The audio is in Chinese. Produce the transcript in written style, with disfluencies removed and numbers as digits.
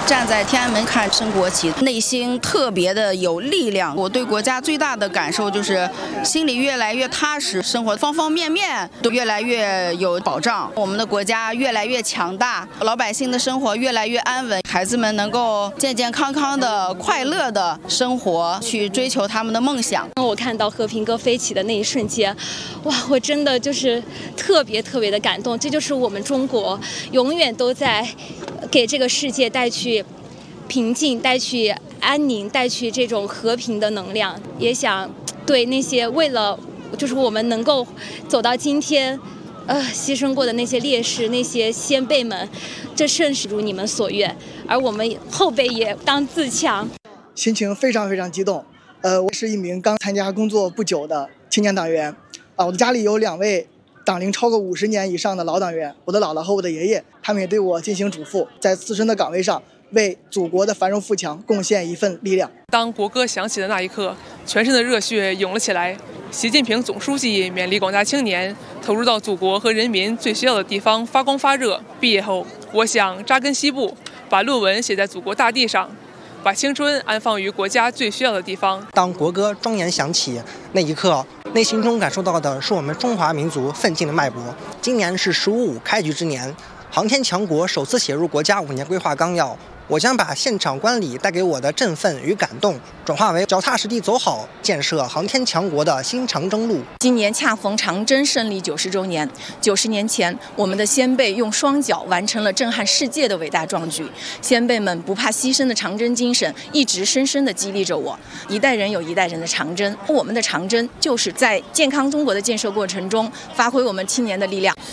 站在天安门看升国旗，内心特别的有力量。我对国家最大的感受就是心里越来越踏实，生活方方面面都越来越有保障。我们的国家越来越强大，老百姓的生活越来越安稳，孩子们能够健健康康的、快乐的生活，去追求他们的梦想。 我看到和平鸽飞起的那一瞬间，哇，我真的就是特别的感动。这就是我们中国永远都在给这个世界带去平静、带去安宁、带去这种和平的能量。也想对那些为了就是我们能够走到今天牺牲过的那些烈士、那些先辈们，这甚是如你们所愿，而我们后辈也当自强。 心情非常激动。我是一名刚参加工作不久的青年党员。我的家里有2位党龄超过50年以上的老党员，我的姥姥和我的爷爷，他们也对我进行嘱咐，在自身的岗位上为祖国的繁荣富强贡献一份力量。 当国歌响起的那一刻，全身的热血涌了起来。习近平总书记勉励广大青年投入到祖国和人民最需要的地方发光发热。毕业后，我想扎根西部，把论文写在祖国大地上，把青春安放于国家最需要的地方。 当国歌庄严响起那一刻，内心中感受到的是我们中华民族奋进的脉搏。今年是“15+5”开局之年，航天强国首次写入国家5年规划纲要。我将把现场观礼带给我的振奋与感动，转化为脚踏实地走好建设航天强国的新长征路。 今年恰逢长征胜利90周年，90年前，我们的先辈用双脚完成了震撼世界的伟大壮举。先辈们不怕牺牲的长征精神，一直深深地激励着我。一代人有一代人的长征，我们的长征就是在健康中国的建设过程中，发挥我们青年的力量。